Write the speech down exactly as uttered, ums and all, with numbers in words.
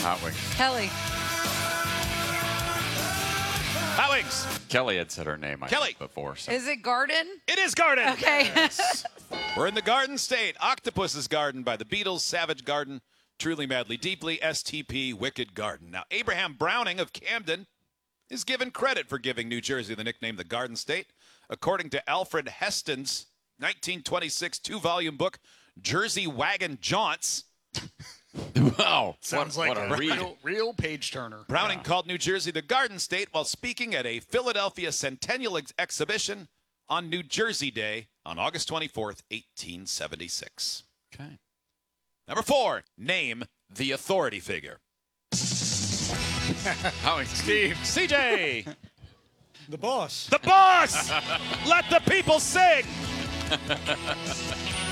Hot Wings. Kelly. Hot Wings. Kelly had said her name I Kelly. think, before. So. Is it Garden? It is Garden. Okay. Yes. We're in the Garden State. Octopus's Garden by the Beatles. Savage Garden. Truly, Madly, Deeply. S T P. Wicked Garden. Now, Abraham Browning of Camden is given credit for giving New Jersey the nickname the Garden State. According to Alfred Heston's nineteen twenty-six two-volume book, Jersey Wagon Jaunts. Wow. Sounds what, like what a, a read. real, real page turner. Browning yeah. called New Jersey the Garden State while speaking at a Philadelphia Centennial ex- exhibition on New Jersey Day on August twenty-fourth, eighteen seventy-six. Okay. Number four, name the authority figure. How Steve. C J. The boss. The boss. Let the people sing.